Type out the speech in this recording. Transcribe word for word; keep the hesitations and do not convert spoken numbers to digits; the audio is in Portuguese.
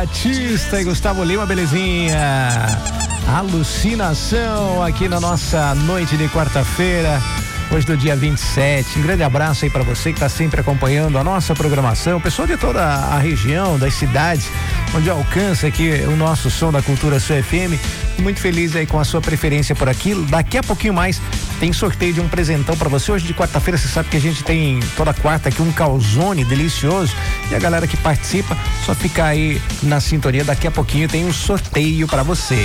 Batista e Gustavo Lima, belezinha? Alucinação aqui na nossa noite de quarta-feira, hoje do dia vinte e sete. Um grande abraço aí para você que está sempre acompanhando a nossa programação, pessoal de toda a região, das cidades, onde alcança aqui o nosso som da Cultura Sul F M. Muito feliz aí com a sua preferência por aqui. Daqui a pouquinho mais tem sorteio de um presentão para você. Hoje de quarta-feira, você sabe que a gente tem toda quarta aqui um calzone delicioso. E a galera que participa, só ficar aí na sintonia. Daqui a pouquinho tem um sorteio para você.